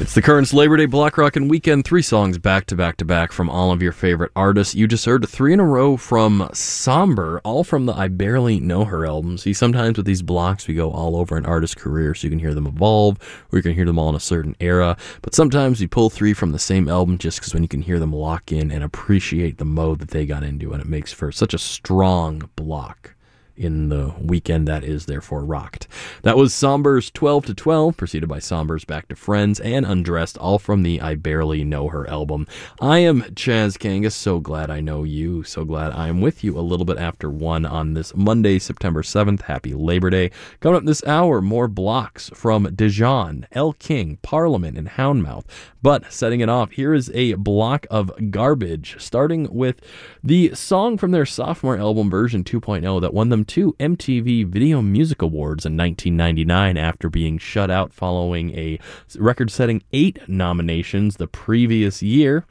It's the Currents Labor Day Block Rockin' Weekend. 3 songs back to back to back from all of your favorite artists. You just heard 3 in a row from Somber, all from the I Barely Know Her album. See, sometimes with these blocks, we go all over an artist's career, so you can hear them evolve, or you can hear them all in a certain era. But sometimes we pull 3 from the same album just because when you can hear them lock in and appreciate the mode that they got into, and it makes for such a strong block in the weekend that is therefore rocked. That was Somber's 12 to 12, preceded by Somber's Back to Friends and Undressed, all from the I Barely Know Her album. I am Chaz Kangas, so glad I know you, so glad I am with you a little bit after 1 on this Monday, September 7th. Happy Labor Day. Coming up this hour, more blocks from Dijon, El King, Parliament, and Houndmouth. But setting it off, here is a block of garbage, starting with the song from their sophomore album version 2.0 that won them 2 MTV Video Music Awards in 1999 after being shut out following a record-setting 8 nominations the previous year.